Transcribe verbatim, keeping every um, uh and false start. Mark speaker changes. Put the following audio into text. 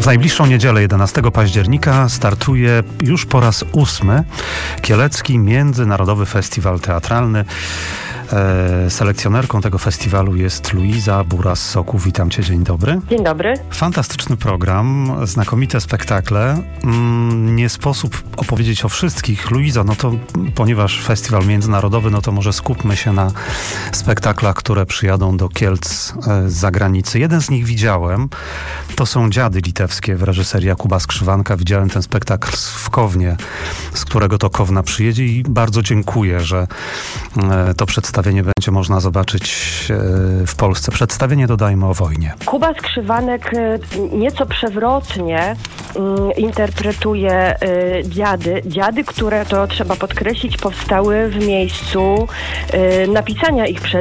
Speaker 1: W najbliższą niedzielę, jedenastego października, startuje już po raz ósmy Kielecki Międzynarodowy Festiwal Teatralny. E, selekcjonerką tego festiwalu jest Luiza Buras z Soku. Witam Cię, dzień dobry.
Speaker 2: Dzień dobry.
Speaker 1: Fantastyczny program, znakomite spektakle. Mm, nie sposób opowiedzieć o wszystkich. Luiza, no to ponieważ festiwal międzynarodowy, no to może skupmy się na spektaklach, które przyjadą do Kielc e, z zagranicy. Jeden z nich widziałem. To są Dziady litewskie w reżyserii Jakuba Skrzywanka. Widziałem ten spektakl w Kownie, z którego to Kowna przyjedzie i bardzo dziękuję, że e, to przedstawienie będzie można zobaczyć w Polsce. Przedstawienie, dodajmy, o wojnie.
Speaker 2: Kuba Skrzywanek nieco przewrotnie interpretuje dziady. Dziady, które, to trzeba podkreślić, powstały w miejscu napisania ich przez